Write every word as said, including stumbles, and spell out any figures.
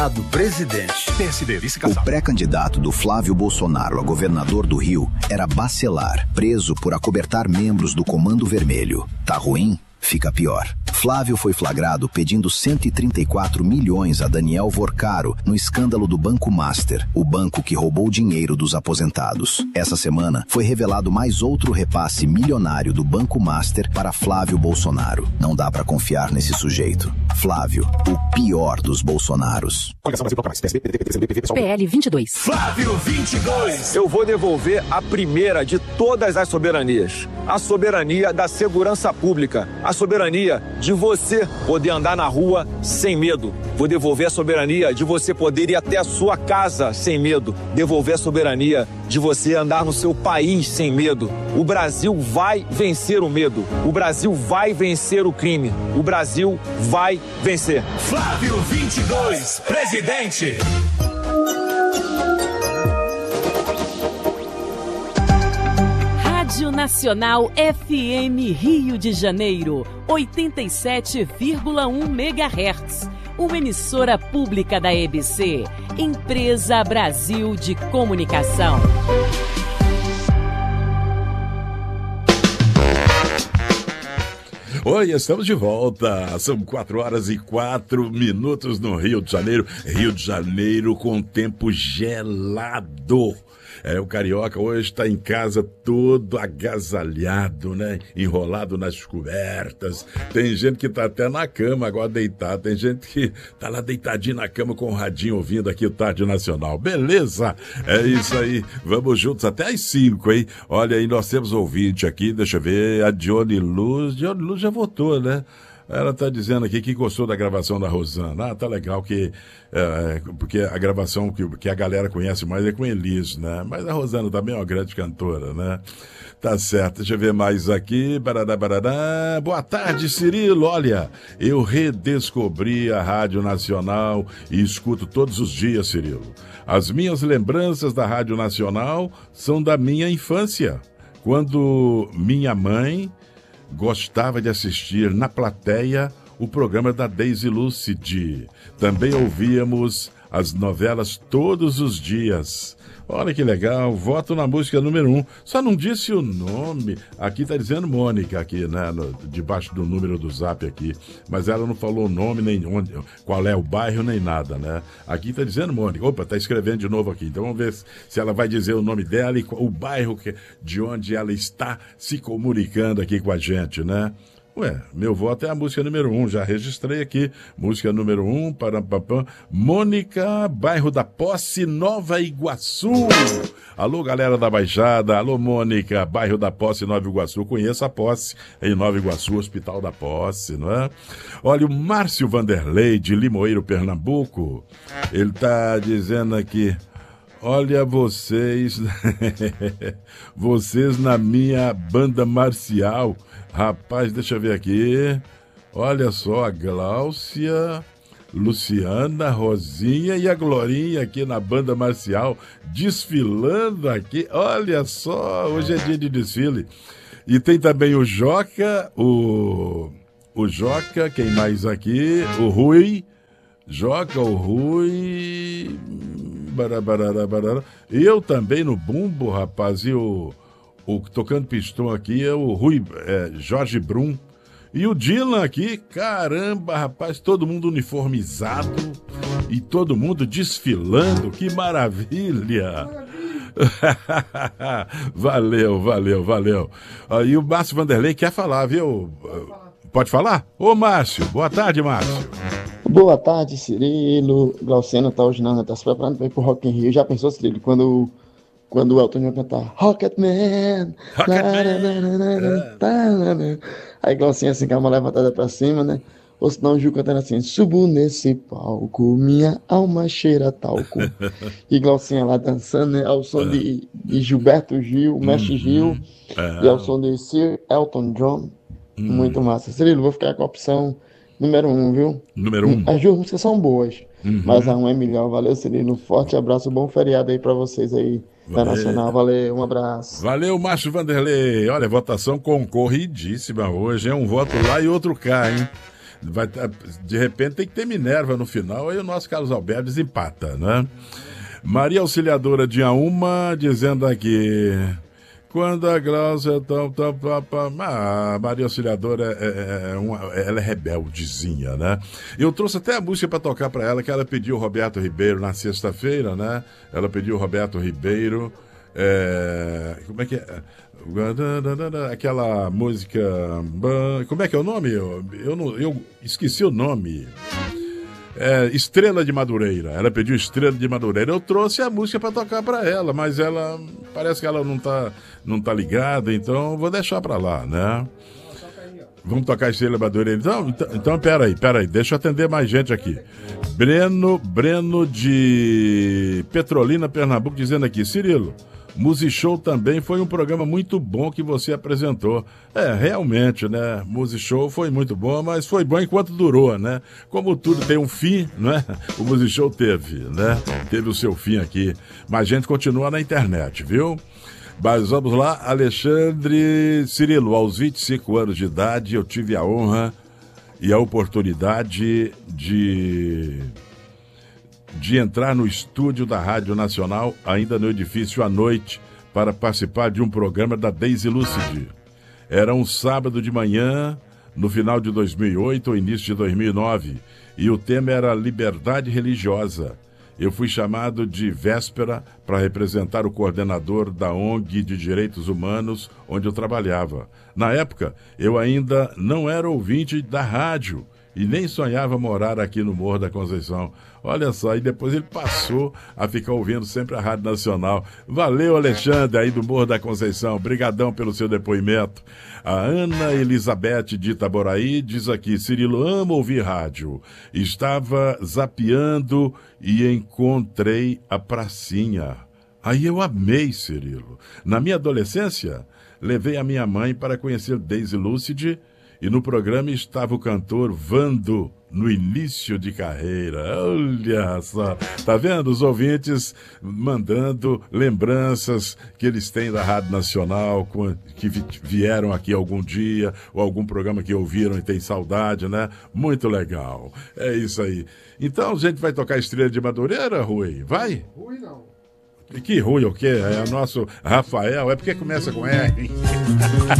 Do presidente. P S D, vice-casal. O pré-candidato do Flávio Bolsonaro a governador do Rio era Bacelar, preso por acobertar membros do Comando Vermelho. Tá ruim? Fica pior. Flávio foi flagrado pedindo cento e trinta e quatro milhões a Daniel Vorcaro no escândalo do Banco Master, o banco que roubou dinheiro dos aposentados. Essa semana foi revelado mais outro repasse milionário do Banco Master para Flávio Bolsonaro. Não dá pra confiar nesse sujeito. Flávio, o pior dos Bolsonaros. P L vinte e dois. Flávio vinte e dois. Eu vou devolver a primeira de todas as soberanias. A soberania da segurança pública. A soberania de você poder andar na rua sem medo. Vou devolver a soberania de você poder ir até a sua casa sem medo. Devolver a soberania de você andar no seu país sem medo. O Brasil vai vencer o medo. O Brasil vai vencer o crime. O Brasil vai vencer. Flávio vinte e dois, presidente. Rádio Nacional F M Rio de Janeiro, oitenta e sete vírgula um megahertz. Uma emissora pública da E B C, Empresa Brasil de Comunicação. Oi, estamos de volta. São quatro horas e quatro minutos no Rio de Janeiro. Rio de Janeiro com tempo gelado. É, o carioca hoje está em casa todo agasalhado, né? Enrolado nas cobertas. Tem gente que tá até na cama agora deitado. Tem gente que tá lá deitadinho na cama com o radinho ouvindo aqui o Tarde Nacional. Beleza? É isso aí. Vamos juntos até às cinco, hein? Olha aí, nós temos ouvinte aqui, deixa eu ver, a Dione Luz. Dione Luz já votou, né? Ela tá dizendo aqui que gostou da gravação da Rosana. Ah, tá legal que... É, porque a gravação que, que a galera conhece mais é com Elis, né? Mas a Rosana também é uma grande cantora, né? Tá certo. Deixa eu ver mais aqui. Barará, barará. Boa tarde, Cirilo. Olha, eu redescobri a Rádio Nacional e escuto todos os dias, Cirilo. As minhas lembranças da Rádio Nacional são da minha infância, quando minha mãe gostava de assistir na plateia o programa da Daisy Lucide. Também ouvíamos as novelas todos os dias. Olha que legal, voto na música número um. Só não disse o nome. Aqui tá dizendo Mônica, aqui, né? No, debaixo do número do zap aqui. Mas ela não falou o nome, nem onde, qual é o bairro, nem nada, né? Aqui tá dizendo Mônica. Opa, tá escrevendo de novo aqui. Então vamos ver se ela vai dizer o nome dela e o bairro que, de onde ela está se comunicando aqui com a gente, né? Ué, meu voto é a música número um, já registrei aqui, música número um, parampapam, Mônica, bairro da Posse, Nova Iguaçu. Alô, galera da Baixada, alô, Mônica, bairro da Posse, Nova Iguaçu, conheço a Posse, em Nova Iguaçu, Hospital da Posse, não é? Olha, o Márcio Vanderlei, de Limoeiro, Pernambuco, ele tá dizendo aqui, olha vocês, vocês na minha banda marcial. Rapaz, deixa eu ver aqui. Olha só, a Gláucia, Luciana, Rosinha e a Glorinha aqui na banda marcial, desfilando aqui. Olha só, hoje é dia de desfile. E tem também o Joca, o, o Joca, quem mais aqui? O Rui, Joca, o Rui... Barabarara, barara. Eu também no bumbo, rapaz, e o... O tocando pistão aqui é o Rui é, Jorge Brum. E o Dylan aqui, caramba, rapaz, todo mundo uniformizado e todo mundo desfilando, que maravilha! Valeu, valeu, valeu. Aí o Márcio Vanderlei quer falar, viu? Pode falar? Ô, Márcio, boa tarde, Márcio. Boa tarde, Cirilo. Glaucena tá hoje não, tá se preparando para ir pro Rock in Rio. Já pensou, Cirilo, quando... Quando o Elton vai cantar Rocketman, Rocketman. Aí Glaucinha assim, com a mão levantada pra cima, né? Ou senão o Gil cantando assim, subo nesse palco, minha alma cheira talco. E Glaucinha lá dançando, né? Ao som de, de Gilberto Gil, Mestre Gil, e ao som de Sir Elton John. Muito massa. Cirilo, vou ficar com a opção número um, viu? Número um. As duas músicas são boas, uhum. mas a um é melhor. Valeu, Cirilo. Forte abraço, bom feriado aí pra vocês aí. Da Nacional, valeu, um abraço. Valeu, Márcio Vanderlei. Olha, votação concorridíssima hoje, é um voto lá e outro cá, hein? vai, de repente tem que ter Minerva no final, aí o nosso Carlos Alberto desempata, né? Maria Auxiliadora de Auma, dizendo aqui... Quando a Glaucia... Tá, tá, tá, tá, ah, a Maria Auxiliadora, é, é uma, ela é rebeldezinha, né? Eu trouxe até a música para tocar para ela, que ela pediu o Roberto Ribeiro na sexta-feira, né? Ela pediu o Roberto Ribeiro... É, como é que é? Aquela música... Como é que é o nome? Eu, eu, não, eu esqueci o nome... É, Estrela de Madureira. Ela pediu Estrela de Madureira. Eu trouxe a música para tocar para ela, mas ela parece que ela não tá, não tá ligada, então vou deixar para lá, né? Vamos tocar Estrela de Madureira. Então, então, então peraí, peraí, deixa eu atender mais gente aqui. Breno, Breno de Petrolina, Pernambuco, dizendo aqui, Cirilo, Musishow também foi um programa muito bom que você apresentou. É, realmente, né? Musishow foi muito bom, mas foi bom enquanto durou, né? Como tudo tem um fim, né? O Musishow teve, né? Teve o seu fim aqui. Mas a gente continua na internet, viu? Mas vamos lá, Alexandre Cirilo, aos vinte e cinco anos de idade, eu tive a honra e a oportunidade de... de entrar no estúdio da Rádio Nacional, ainda no edifício à noite, para participar de um programa da Daisy Lucidi. Era um sábado de manhã, no final de dois mil e oito ou início de dois mil e nove, e o tema era liberdade religiosa. Eu fui chamado de véspera para representar o coordenador da O N G de Direitos Humanos, onde eu trabalhava. Na época, eu ainda não era ouvinte da rádio, e nem sonhava morar aqui no Morro da Conceição. Olha só, e depois ele passou a ficar ouvindo sempre a Rádio Nacional. Valeu, Alexandre, aí do Morro da Conceição. Brigadão pelo seu depoimento. A Ana Elizabeth de Itaboraí diz aqui, Cirilo, amo ouvir rádio. Estava zapeando e encontrei a pracinha. Aí eu amei, Cirilo. Na minha adolescência, levei a minha mãe para conhecer Daisy Lucidi, e no programa estava o cantor Vando, no início de carreira. Olha só, tá vendo? Os ouvintes mandando lembranças que eles têm da Rádio Nacional, que vieram aqui algum dia, ou algum programa que ouviram e tem saudade, né? Muito legal. É isso aí. Então a gente vai tocar Estrela de Madureira, Rui? Vai? Rui não. E que Rui o quê? É o nosso Rafael, é porque começa com R.